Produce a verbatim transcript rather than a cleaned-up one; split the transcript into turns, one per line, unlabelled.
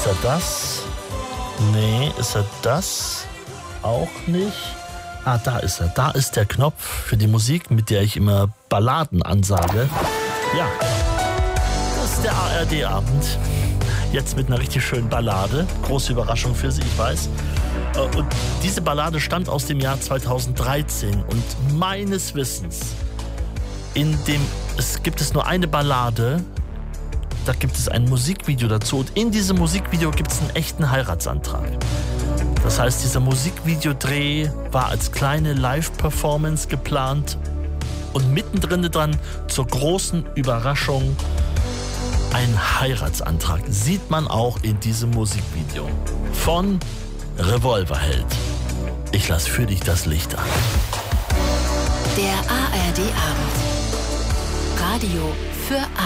er das? Nee, ist er das? Auch nicht. Ah, da ist er. Da ist der Knopf für die Musik, mit der ich immer Balladen ansage. Ja, das ist der A R D-Abend. Jetzt mit einer richtig schönen Ballade. Große Überraschung für Sie, ich weiß. Und diese Ballade stammt aus dem Jahr zweitausenddreizehn. Und meines Wissens, in dem, es gibt es nur eine Ballade, da gibt es ein Musikvideo dazu. Und in diesem Musikvideo gibt es einen echten Heiratsantrag. Das heißt, dieser Musikvideodreh war als kleine Live-Performance geplant. Und mittendrin dran, zur großen Überraschung, ein Heiratsantrag. Sieht man auch in diesem Musikvideo. Von Revolverheld. Ich lass für dich das Licht an.
Der A R D-Abend. Radio für alle.